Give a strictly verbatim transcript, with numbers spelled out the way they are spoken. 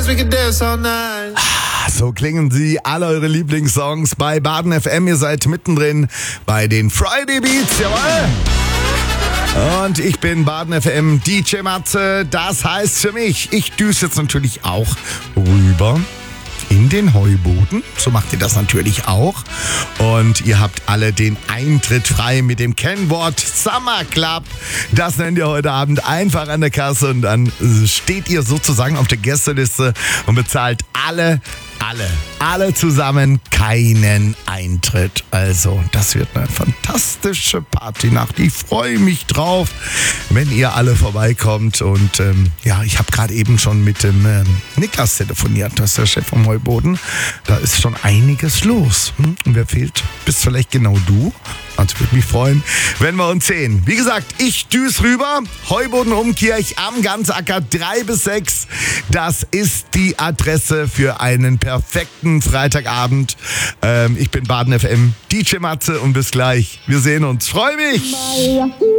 So klingen sie, alle eure Lieblingssongs bei Baden F M. Ihr seid mittendrin bei den Friday Beats, jawohl! Und ich bin Baden F M D J Matze. Das heißt für mich, ich düse jetzt natürlich auch rüber in den Heuboden. So macht ihr das natürlich auch. Und ihr habt alle den Eintritt frei mit dem Kennwort Summer Club. Das nennt ihr heute Abend einfach an der Kasse und dann steht ihr sozusagen auf der Gästeliste und bezahlt alle Alle, alle zusammen keinen Eintritt. Also, das wird eine fantastische Partynacht. Ich freue mich drauf, wenn ihr alle vorbeikommt. Und ähm, ja, ich habe gerade eben schon mit dem ähm, Niklas telefoniert. Das ist der Chef vom Heuboden. Da ist schon einiges los. Hm? Und wer fehlt? Bist vielleicht genau du. Also würde mich freuen, wenn wir uns sehen. Wie gesagt, ich düse rüber. Heuboden Umkirch am Ganzacker drei bis sechs. Das ist die Adresse für einen perfekten Freitagabend. Ähm, ich bin Baden F M D J Matze und bis gleich. Wir sehen uns. Freue mich!